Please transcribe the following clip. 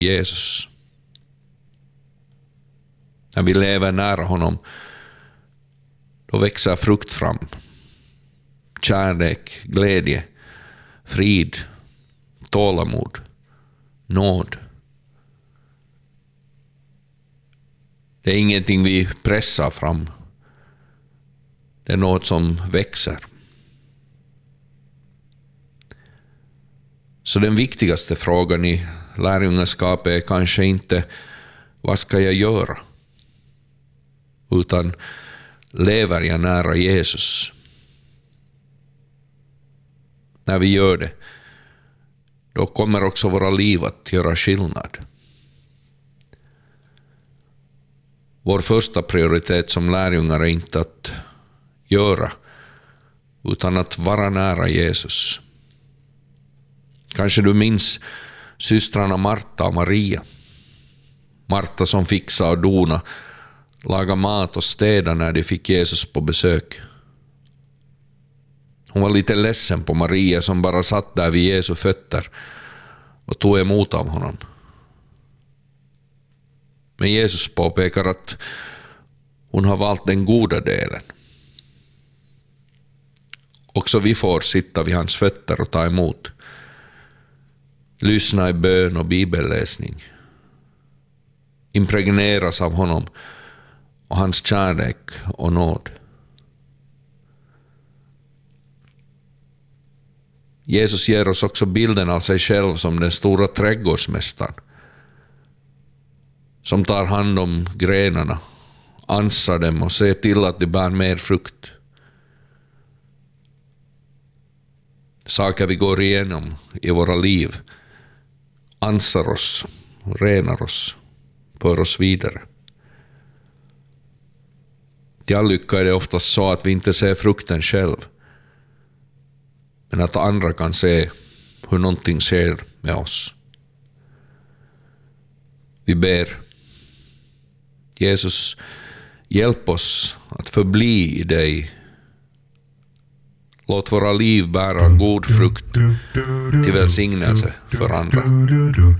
Jesus. När vi lever nära honom, då växer frukt fram. Kärlek, glädje, frid, tålamod, nåd. Det är ingenting vi pressar fram. Det är något som växer. Så den viktigaste frågan i lärjungaskapet är kanske inte vad ska jag göra? Utan lever jag nära Jesus? När vi gör det, då kommer också våra liv att göra skillnad. Vår första prioritet som lärjungar är inte att göra, utan att vara nära Jesus. Kanske du minns systrarna Marta och Maria. Marta som fixade och dona, laga mat och städa när de fick Jesus på besök. Hon var lite ledsen på Maria som bara satt där vid Jesu fötter och tog emot av honom. Men Jesus påpekar att hon har valt den goda delen. Också vi får sitta vid hans fötter och ta emot. Lyssna i bön och bibelläsning. Impregneras av honom och hans kärlek och nåd. Jesus ger oss också bilden av sig själv som den stora trädgårdsmästaren som tar hand om grenarna, ansar dem och ser till att de bär mer frukt. Saker vi går igenom i våra liv ansar oss, renar oss, för oss vidare. Till all lycka är det oftast så att vi inte ser frukten själv, men att andra kan se hur någonting sker med oss. Vi ber. Jesus, hjälp oss att förbli i dig. Låt våra liv bära god frukt till välsignelse för andra.